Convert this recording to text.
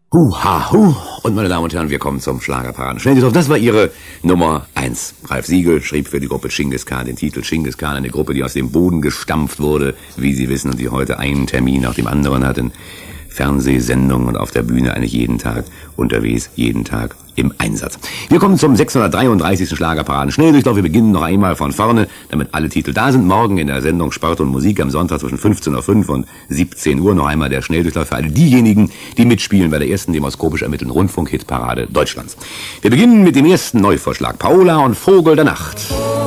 Huha, hu. Und meine Damen und Herren, wir kommen zum Schlagerparaden. Schnelldurchlauf, das war Ihre Nummer 1. Ralf Siegel schrieb für die Gruppe Genghis Khan den Titel Genghis Khan, eine Gruppe, die aus dem Boden gestampft wurde, wie Sie wissen, und die heute einen Termin nach dem anderen hat in Fernsehsendungen und auf der Bühne eigentlich jeden Tag unterwegs, jeden Tag im Einsatz. Wir kommen zum 633. Schlagerparaden Schnelldurchlauf. Wir beginnen noch einmal von vorne, damit alle Titel da sind. Morgen in der Sendung Sport und Musik am Sonntag zwischen 15:05 und 17 Uhr noch einmal der Schnelldurchlauf für alle diejenigen, die mitspielen bei der ersten demoskopisch ermittelten Rundfunk-Hitparade Deutschlands. Wir beginnen mit dem ersten Neuvorschlag. Paola und Vogel der Nacht.